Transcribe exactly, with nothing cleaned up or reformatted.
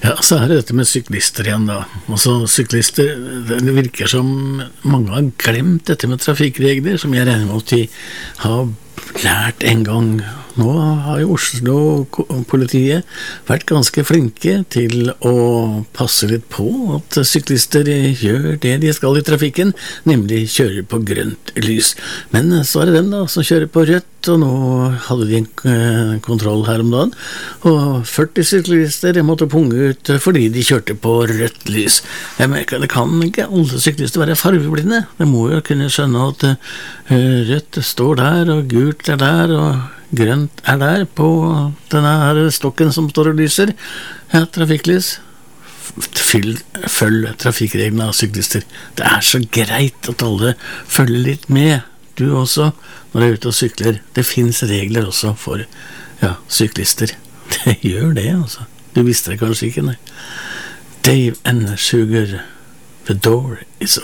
Ja, så er det dette med syklister igjen da. Altså, syklister, det virker som mange har glemt dette med trafikkregler, som jeg regner med at de har lært en gang. Nå har jo Oslo-politiet vært ganske flinke til å passe litt på at syklister gjør det de skal i trafikken, nemlig kjører på grønt lys. Men så er det dem da som kjører på rødt, og nå hadde de en kontroll her om dagen, og førti syklister måtte punge ut fordi de kjørte på rødt lys. Jeg merker, det kan ikke alle syklister være farveblinde. De må jo kunne skjønne at rødt står der, og gult er der, og grønt er der på denne her stokken som står og lyser. Ja, trafikklys. Fyll, følg trafikkreglene av syklister. Det er så greit at alle følger litt med. Du også, når du er ute og sykler. Det finnes regler også for ja, syklister. Det gjør det, altså. Du visste det kanskje ikke, nei. Dave and Sugar, The door is